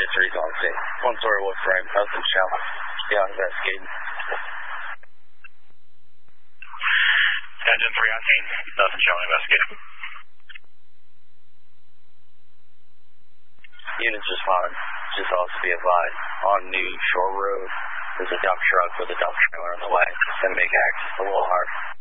Unit 3's on scene. One-story wood frame, nothing shall be out investigating. Engine 3 on scene, nothing showing investigating. Units respond. Just also be advised, on New Shore Road, there's a dump truck with a dump trailer on the way. It's going to make access a little hard.